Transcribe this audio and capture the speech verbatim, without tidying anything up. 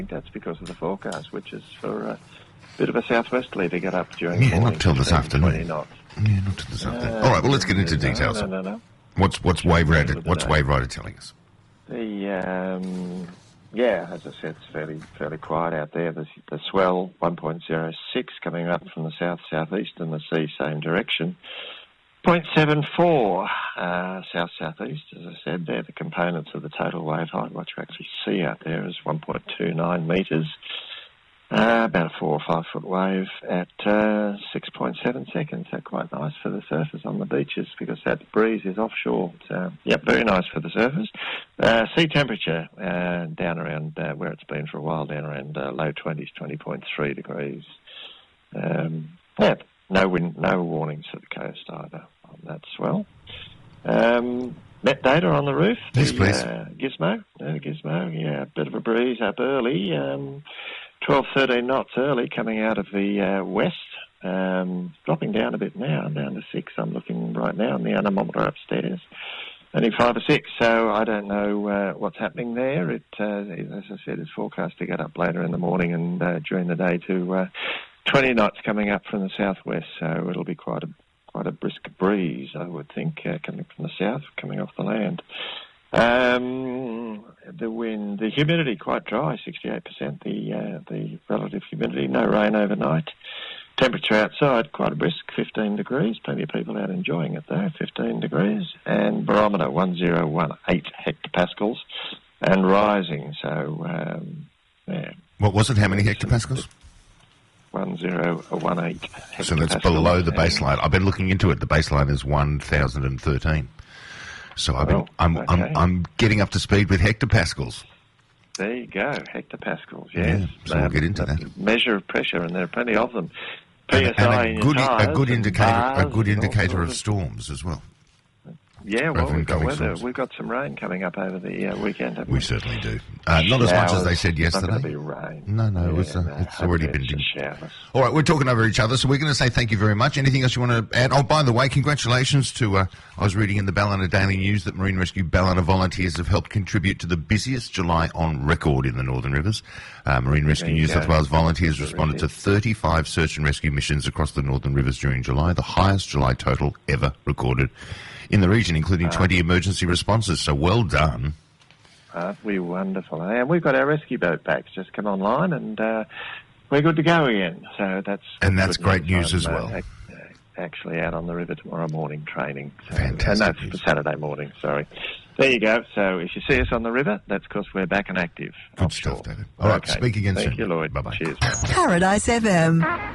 think that's because of the forecast, which is for a bit of a southwesterly to get up during yeah, the morning. not till this afternoon. Knots. Yeah, not till this afternoon. Uh, All right, well, let's get into details. No, no, no. What's what's Wave Rider? What's Wave Rider telling us? The um, yeah, as I said, it's fairly fairly quiet out there. The, the swell one point zero six coming up from the south southeast, and the sea same direction. zero point seven four uh, south southeast, as I said, they're the components of the total wave height. What you actually see out there is one point two nine metres. Uh, about a four or five foot wave at uh, six point seven seconds. So quite nice for the surfers on the beaches because that breeze is offshore. So, yep, very nice for the surfers. Uh, sea temperature uh, down around uh, where it's been for a while, down around uh, low twenties, twenty point three degrees. Um, yeah, no wind, no warnings for the coast either on that swell. Um, Met data on the roof. Yes, the, please. Uh, Gizmo, uh, Gizmo, yeah, a bit of a breeze up early. Um, twelve, thirteen knots early coming out of the uh, west, um, dropping down a bit now, down to six. I'm looking right now on the anemometer upstairs. Only five or six, so I don't know uh, what's happening there. It, uh, as I said, is forecast to get up later in the morning and uh, during the day to uh, twenty knots coming up from the southwest, so it'll be quite a quite a brisk breeze, I would think, uh, coming from the south, coming off the land. Um, the wind, the humidity quite dry, sixty-eight percent. The uh, the relative humidity, no rain overnight. Temperature outside quite a brisk, fifteen degrees. Plenty of people out enjoying it though, fifteen degrees. And barometer one zero one eight hectopascals, and rising. So um, yeah. What was it? How many hectopascals? One zero one eight. So that's below the baseline. I've been looking into it. The baseline is one thousand and thirteen. So I've been, oh, I'm, okay. I'm, I'm getting up to speed with hectopascals. There you go, hectopascals. Yes, Yeah, so we'll get into that. Measure of pressure, and there are plenty of them. And, P S I and a good, a good indicator, a good indicator of of storms as well. Yeah, well, Over we've got incoming weather. storms. We've got some rain coming up over the uh, weekend. haven't We certainly do. Uh, not as much as they said It's not going to yesterday. be rain. No, no, it was, uh, no, it's already hopefully been it's dim- just showers. All right, we're talking over each other, so we're going to say thank you very much. Anything else you want to add? Oh, by the way, congratulations to, uh, I was reading in the Ballina Daily News that Marine Rescue Ballina volunteers have helped contribute to the busiest July on record in the Northern Rivers. Uh, Marine Rescue There you New go. South Wales volunteers There responded it to is. thirty-five search and rescue missions across the Northern Rivers during July, the highest July total ever recorded in the region, including twenty emergency responses. So well done. Aren't we wonderful? Eh? And we've got our rescue boat back. It's just come online, and uh, we're good to go again. So that's And that's good great news I'm, as well. Uh, ac- actually out on the river tomorrow morning training. So, Fantastic And that's news. for Saturday morning, sorry. There you go. So if you see us on the river, that's because we're back and active. Good offshore. stuff, David. All right, Okay. speak again Thank soon. you, Lloyd. Bye-bye. Cheers. Paradise F M.